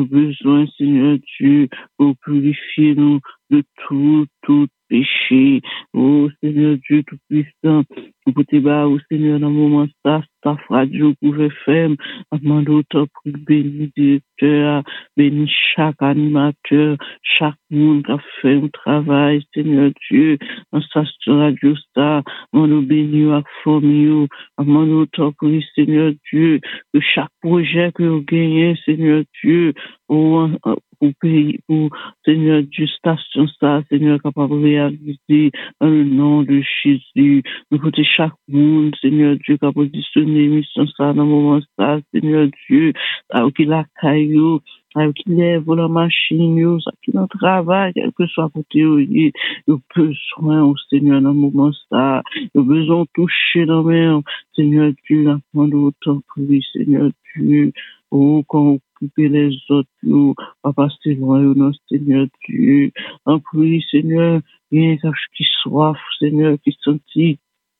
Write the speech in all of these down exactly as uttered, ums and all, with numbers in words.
besoin, Seigneur Dieu, pour purifier nous de tout, tout péché. Oh, Seigneur Dieu Tout-Puissant, pour te battre, oh, Seigneur, dans le moment ça, ta radio pouvait faire, demande autant pour bénir directeur, bénir chaque animateur, chaque monde qui a fait un travail, Seigneur Dieu, dans sa radio ça, on nous bénit à former, demande autant pour Seigneur Dieu, que chaque projet que vous gagnez, Seigneur Dieu, pour, pour pays, pour Seigneur Dieu, station ça, Seigneur, capable de réaliser dans le nom de Jésus. Nous côté chaque monde, Seigneur Dieu, qui a positionné mission ça dans le moment ça, Seigneur Dieu, alors qu'il a caillou, alors qu'il lève la machine, ça qui dans le travail, quel que soit côté, il a besoin au Seigneur dans le moment ça, il a besoin de toucher dans le même, Seigneur Dieu, la prendre autant pour lui, Seigneur Dieu, oh, quand occuper les autres, nous, pas passer loin, non, Seigneur Dieu, en prie, Seigneur, rien qui soif, Seigneur, qui sentit,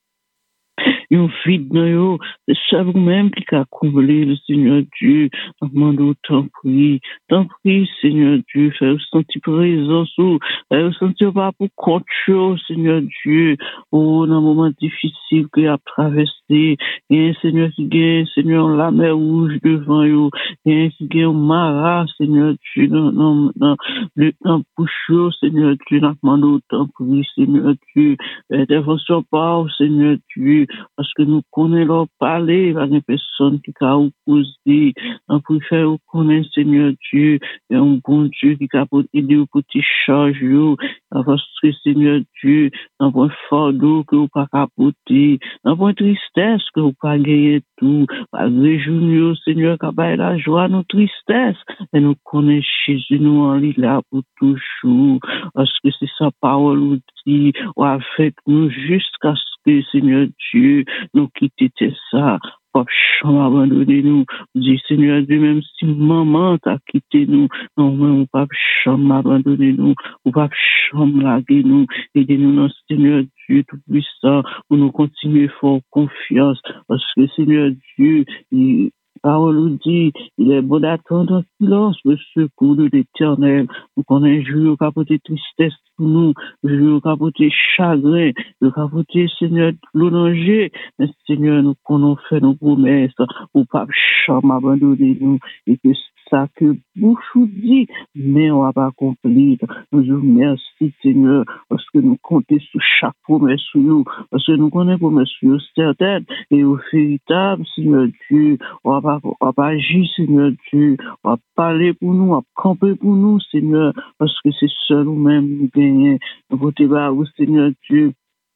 yon vide dans yo, c'est ça vous-même qui a comblé le Seigneur Dieu. Demande autant prie, tant prie, Seigneur Dieu, faire sentir présence ou, faire sentir pas pour compte, Seigneur Dieu, oh, dans un moment difficile qu'il a traversé, il y a un Seigneur qui gagne, Seigneur, la mer rouge devant yo, il y a un qui gagne Mara, Seigneur Dieu, dans, dans, dans, le temps bouche, Seigneur Dieu, demande autant prie, Seigneur Dieu, intervention pas, Seigneur Dieu, parce que nous connaissons leur parler, il y a des personnes qui ont opposé, on peut faire connaître, Seigneur Dieu, et un bon Dieu qui a aider au petit charge, parce que, Seigneur Dieu, dans un fardeau que vous pas capoter, dans une tristesse que vous pas gagner tout, pas réjouir, Seigneur, qui a la joie, nos tristesses, et nous connaissons Jésus, nous en lit là pour toujours, parce que c'est sa parole ou dit, ou avec nous jusqu'à ce que, Seigneur Dieu, nous quitter ça, pas chambre abandonner nous, dit Seigneur Dieu, même si maman t'a quitté nous, non, mais on pas chambre abandonner nous, ou pas chambre laguer nous, aidez-nous dans Seigneur Dieu Tout-Puissant, pour nous continuer fort confiance, parce que Seigneur Dieu, il parole nous dit, il est bon d'attendre en silence le secours de l'Éternel. Nous connaissons jour capoter tristesse pour nous, jour capoter chagrin, jour capoter Seigneur l'onanger. Mais Seigneur, nous connaissons fait nos promesses pour pas jamais abandonner nous et que ça que bouche nous dit, mais on va pas accomplir. Nous vous remercions, Seigneur, parce que nous comptons sur chaque promesse sur nous, parce que nous connaissons promesse sur certaines et au véritable, Seigneur Dieu, on va pas, on va pas agir, Seigneur Dieu, on va parler pour nous, on va camper pour nous, Seigneur, parce que c'est seul nous-mêmes nous gagnons. Nous côté bas, Seigneur Dieu,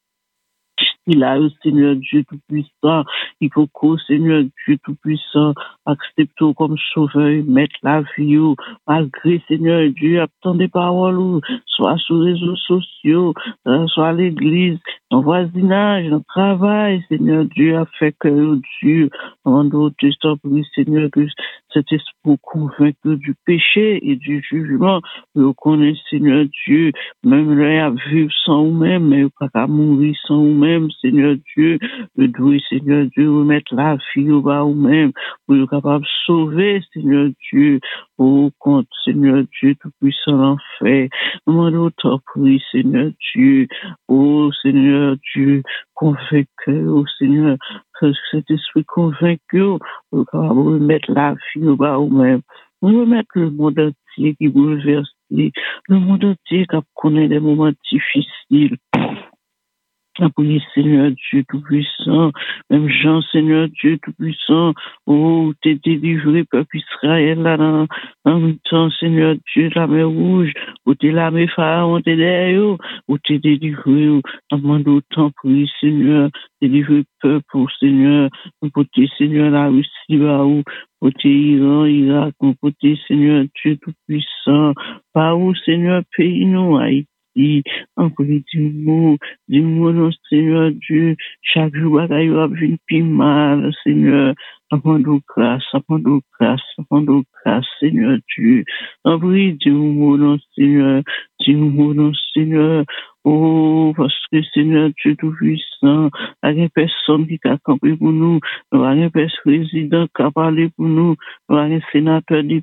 il a le Seigneur Dieu Tout-Puissant, il faut qu'au Seigneur Dieu Tout-Puissant accepte comme sauveur, mettre la vie, malgré Seigneur Dieu, attend des paroles, soit sur les réseaux sociaux, soit à l'église, dans le voisinage, dans le travail, Seigneur Dieu a fait que Dieu, en d'autres Seigneur, que cet esprit convaincu du péché et du jugement, que connaît Seigneur Dieu, même là, à vivre sans nous-mêmes, mais pas qu'à mourir sans nous-mêmes, Seigneur Dieu, le doué, Seigneur Dieu, remettre la vie au bas nous-mêmes, pour être capable de sauver, Seigneur Dieu, au compte, Seigneur Dieu, tout-puissant l'enfer. Nous demandons autant pour lui, Seigneur Dieu, oh Seigneur Dieu, convaincu, oh Seigneur, que cet esprit convaincu, pour être capable de remettre la vie au bas nous-mêmes. Nous remettre le monde entier qui bouleverse, le monde entier qui connaît des moments difficiles. Appuyez Seigneur Dieu Tout-Puissant, même Jean Seigneur Dieu Tout-Puissant, oh, t'es délivré, peuple Israël, là, dans, dans le temps, Seigneur Dieu, la mer rouge, où t'es la mer pharaon, t'es derrière, où t'es délivré, où demande autant pour lui, Seigneur, délivrer peuple, oh, Seigneur, pour t'es, Seigneur, la Russie, là, où, pour t'es Iran, Irak, pour t'es, Seigneur Dieu Tout-Puissant, par où, Seigneur, pays nous, Haïti, encore du mot, du mot, non, Seigneur Dieu, chaque jour, bagaille, va venir plus mal, Seigneur, avant de grâce, avant de grâce, avant de grâce, Seigneur Dieu, encore du mot, non, Seigneur, du mot, non, Seigneur, oh, parce que Seigneur Dieu Tout-Puissant, il y a personne qui a campé pour nous, il y a un président qui a parlé pour nous, il y a un sénateur